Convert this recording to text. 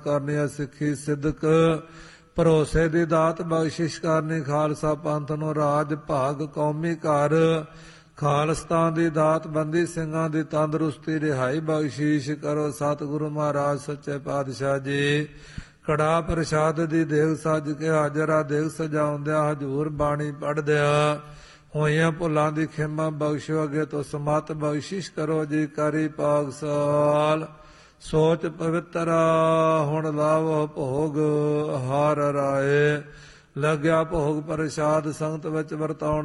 ਕਰਨੀ ਸਿੱਖੀ ਸਿੱਧਕ, ਭਰੋਸੇ ਦੀ ਦਾਤ ਬਖਸ਼ਿਸ਼ ਕਰਨੀ, ਖਾਲਸਾ ਪੰਥ ਨੂੰ ਰਾਜ ਭਾਗ ਕੌਮੀ ਘਰ, ਖਾਲਸਤਾਨ ਦੀ ਦਾਤ ਬੰਦੀ ਸਿੰਘਾਂ ਦੀ ਤੰਦਰੁਸਤੀ ਰਿਹਾਈ ਬਖਸ਼ਿਸ਼ ਕਰੋ। ਸਤਿਗੁਰੂ ਮਹਾਰਾਜ ਸੱਚੇ ਪਾਤਸ਼ਾਹ ਜੀ ਕੜਾ ਪ੍ਰਸ਼ਾਦ ਦੀ ਦੇਗ ਸੱਜ ਕੇ ਹਾਜ਼ਰਾ ਦੇਗ ਸਜਾਉਂਦਿਆਂ ਹਜ਼ੂਰ ਬਾਣੀ ਪੜ੍ਹਦਿਆਂ ਹੋਈਆਂ ਭੁੱਲਾਂ ਦੀ ਖਿਮਾ ਬਖਸ਼ੋ, ਅੱਗੇ ਤੋਂ ਸਮਤ ਬਖਸ਼ਿਸ਼ ਕਰੋ ਜੀ। ਕਰੀ ਪਾਕਸਾਲ ਸੋਚ ਪਵਿੱਤਰਾ, ਹੁਣ ਲਾਵੋ ਭੋਗ ਹਰ ਰਾਏ, ਲੱਗਿਆ ਭੋਗ ਪ੍ਰਸ਼ਾਦ ਸੰਗਤ ਵਿੱਚ ਵਰਤਾਉਣ